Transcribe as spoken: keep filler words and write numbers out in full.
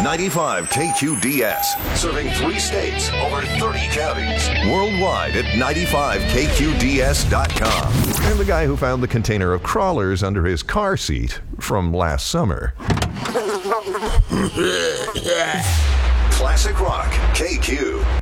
ninety-five K Q D S, serving three states, over thirty counties. Worldwide at ninety-five K Q D S dot com. And the guy who found the container of crawlers under his car seat from last summer. Classic Rock, K Q.